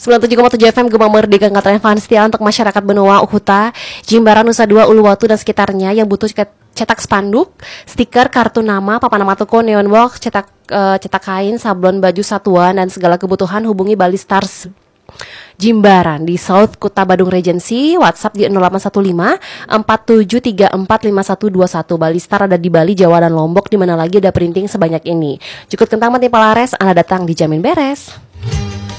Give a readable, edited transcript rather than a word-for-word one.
97,7 FM Gemah Merdeka Ngatra Vanstia untuk masyarakat Benua Uhuta, Jimbaran, Nusa Dua, Uluwatu dan sekitarnya yang butuh cetak spanduk, stiker, kartu nama, papan nama toko, neon box, cetak kain, sablon baju satuan dan segala kebutuhan hubungi Bali Stars Jimbaran di South Kuta Badung Regency. WhatsApp di 0815 47345121. Bali Star ada di Bali, Jawa dan Lombok, di mana lagi ada printing sebanyak ini. Cukup kentang mati palares, Anda datang dijamin beres.